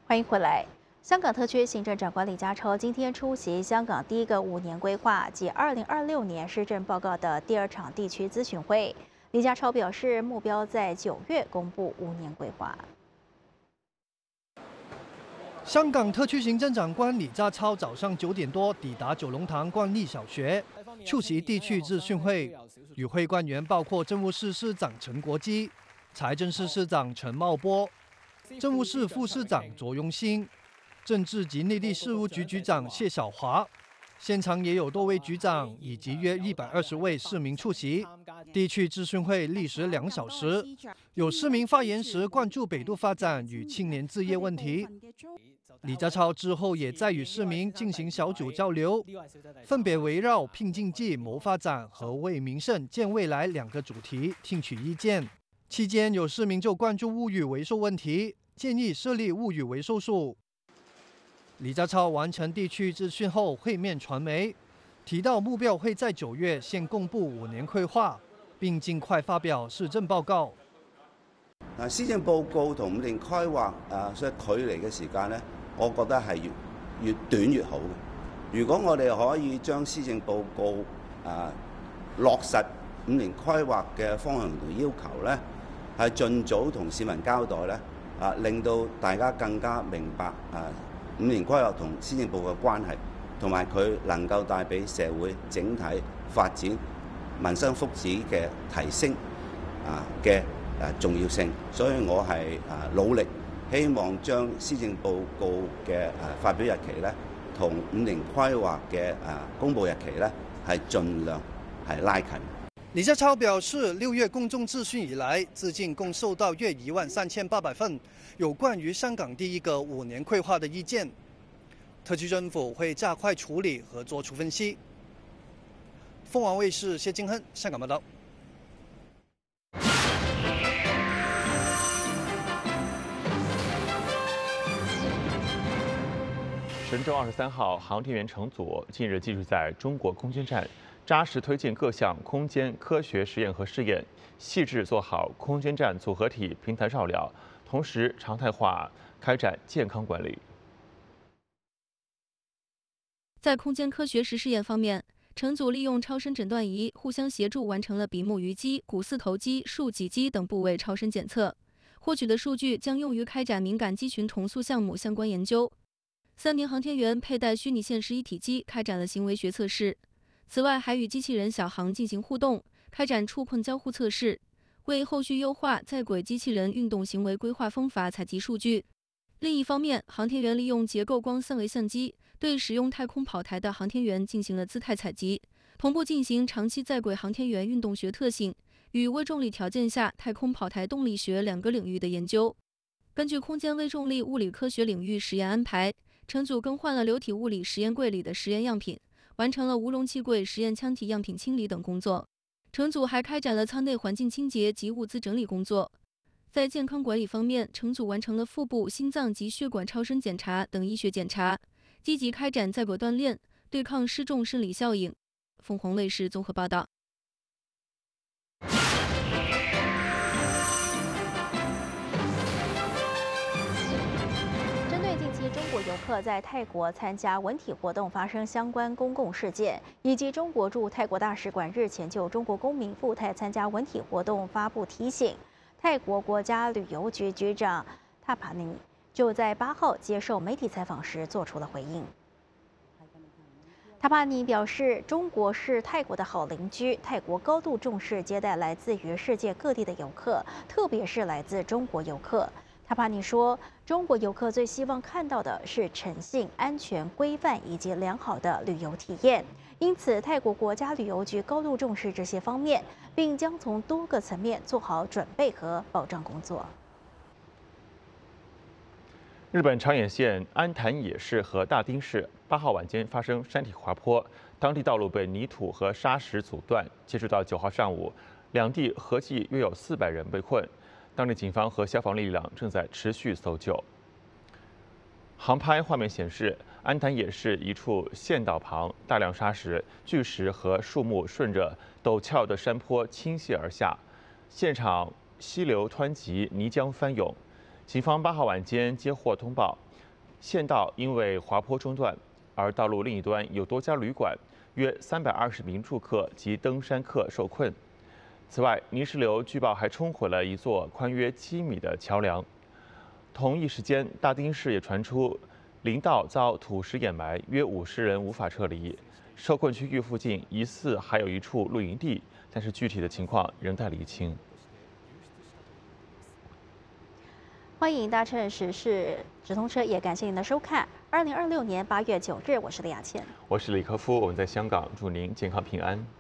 欢迎回来。香港特区行政长官李家超今天出席香港第一个5年规划及2026年施政报告的第2场地区咨询会。李家超表示，目标在9月公布5年规划。 香港特区行政长官李家超早上9点多抵达九龙塘冠立小学，出席地区咨询会。与会官员包括政务司司长陈国基、财政司司长陈茂波、政务司副司长卓荣兴、政治及内地事务局局长谢晓华。现场也有多位局长以及约120位市民出席。地区咨询会历时2小时，有市民发言时关注北都发展与青年置业问题。李家超之后也在与市民进行小组交流，分别围绕拼经济、谋发展和为民生建未来2个主题听取意见。期间有市民就关注物语回收问题，建议设立物语回收处。李家超完成地区咨询后会面传媒，提到目標會在9月先公布5年規劃，並盡快發表施政報告。 施政報告同5年規劃所以距離嘅時間咧，我覺得係越短越好嘅。如果我哋可以將施政報告落實5年規劃嘅方向同要求咧，係盡早同市民交代咧，令到大家更加明白5年規劃同施政報告嘅關係，同埋佢能夠帶俾社會整體發展、民生福祉嘅提升嘅重要性。所以我係努力，希望將施政報告嘅發表日期咧，同5年規劃嘅公佈日期咧，係盡量係拉近。 李家超表示，6月公眾諮詢以來，至今共收到約13800份有關於香港第一個5年規劃的意見，特區政府會加快處理和作出分析。鳳凰衛視謝金亨香港報道。 神舟23号航天员乘组近日继续在中国空间站扎实推进各项空间科学实验和试验，细致做好空间站组合体平台照料，同时常态化开展健康管理。 在空间科学实试验方面，乘组利用超声诊断仪互相协助，完成了比目鱼肌、股四头肌、竖脊肌等部位超声检测，获取的数据将用于开展敏感肌群重塑项目相关研究。3名航天员佩戴虚拟现实一体机，开展了行为学测试。此外，还与机器人小航进行互动，开展触碰交互测试，为后续优化在轨机器人运动行为规划方法采集数据。另一方面，航天员利用结构光3维相机，对使用太空跑台的航天员进行了姿态采集，同步进行长期在轨航天员运动学特性与微重力条件下太空跑台动力学2个领域的研究。根据空间微重力物理科学领域实验安排，乘组更换了流体物理实验柜里的实验样品，完成了无容器柜实验腔体样品清理等工作。乘组还开展了舱内环境清洁及物资整理工作。在健康管理方面，乘组完成了腹部、心脏及血管超声检查等医学检查，积极开展在轨锻炼，对抗失重生理效应。凤凰卫视综合报道。 中国游客在泰国参加文体活动发生相关公共事件，以及中国驻泰国大使馆日前就中国公民赴泰参加文体活动发布提醒，泰国国家旅游局局长塔帕尼就在8号接受媒体采访时做出了回应。塔帕尼表示，中国是泰国的好邻居，泰国高度重视接待来自于世界各地的游客，特别是来自中国游客。塔帕尼说，中国游客最希望看到的是诚信、安全、规范以及良好的旅游体验。因此，泰国国家旅游局高度重视这些方面，并将从多个层面做好准备和保障工作。 日本长野县安潭野市和大町市8号晚间发生山体滑坡，当地道路被泥土和沙石阻断。截止到9号上午，两地合计约有400人被困。当地警方和消防力量正在持续搜救。航拍画面显示，安潭野市一处县道旁，大量沙石、巨石和树木顺着陡峭的山坡倾泻而下，现场溪流湍急，泥浆翻涌。警方8号晚间接获通报， 县道因为滑坡中断，而道路另一端有多家旅馆，约320名住客及登山客受困。此外，泥石流据报还冲毁了一座宽约7米的桥梁。同一时间，大丁市也传出林道遭土石掩埋，约50人无法撤离。受困区域附近疑似还有一处露营地，但是具体的情况仍待厘清。 欢迎搭乘时事直通车，也感谢您的收看。2026年8月9日，我是李雅倩， 我是李科夫，我们在香港，祝您健康平安。